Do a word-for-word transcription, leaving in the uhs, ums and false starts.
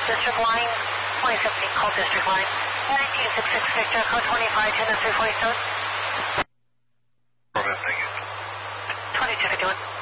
District Line, twenty seventeen call District Line, nineteen sixty-six Victor, code twenty-five, ten to three forty-seven. Roger, thank you. twenty-two fifty-one.